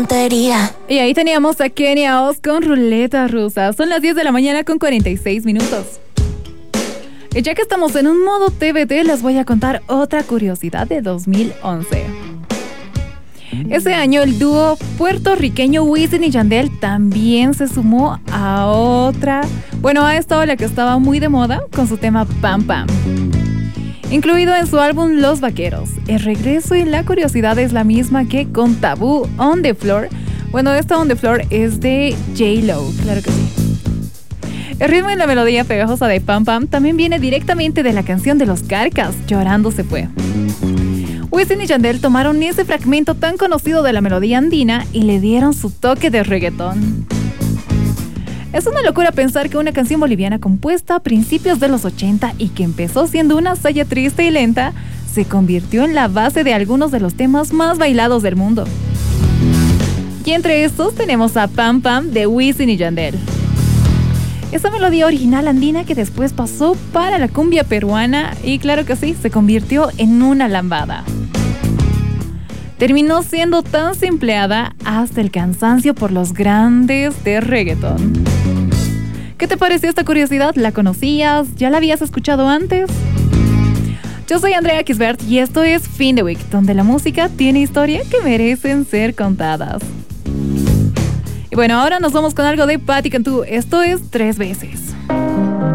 Y ahí teníamos a Kenia Oz con Ruleta Rusa. Son las 10 de la mañana con 46 minutos. Y ya que estamos en un modo TBT, les voy a contar otra curiosidad de 2011. Ese año el dúo puertorriqueño Wisin y Yandel también se sumó a esta ola que estaba muy de moda con su tema Pam Pam, incluido en su álbum Los Vaqueros. El regreso y la curiosidad es la misma que con Tabú, On The Floor. Bueno, esta On The Floor es de J-Lo, claro que sí. El ritmo y la melodía pegajosa de Pam Pam también viene directamente de la canción de Los Carcas, Llorando se fue. Wisin y Yandel tomaron ese fragmento tan conocido de la melodía andina y le dieron su toque de reggaetón. Es una locura pensar que una canción boliviana compuesta a principios de los 80 y que empezó siendo una saya triste y lenta, se convirtió en la base de algunos de los temas más bailados del mundo. Y entre estos tenemos a Pam Pam de Wisin y Yandel. Esa melodía original andina que después pasó para la cumbia peruana y claro que sí, se convirtió en una lambada. Terminó siendo tan simpleada hasta el cansancio por los grandes de reggaetón. ¿Qué te pareció esta curiosidad? ¿La conocías? ¿Ya la habías escuchado antes? Yo soy Andrea Kisbert y esto es Fin de Week, donde la música tiene historia que merecen ser contadas. Y bueno, ahora nos vamos con algo de Patti Cantú. Esto es 3 veces.